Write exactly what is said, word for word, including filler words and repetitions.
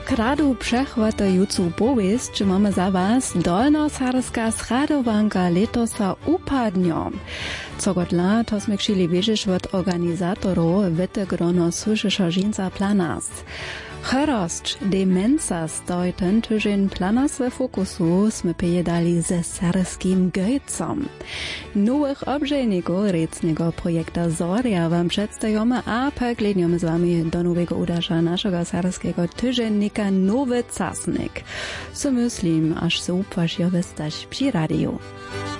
Kradu przechwatającą powieść mamy za was dolnosaryska schradowanka letosa upadniom. Co godla, to sme chcieli wiedzieć od organizatorów wytegrono słyszysza żinca planas. Chorost demensa stoi ten tydzień planas we fokusu sme pojedali ze saryskim gejcom. Nowych obżejników recnego projekta Zoria wam przedstawiamy, a pogledniemy z wami do nowego udarza naszego saryskiego tydziennika Nowy Casnik. So myślim, aż se upłasz jo wystać przy radiu.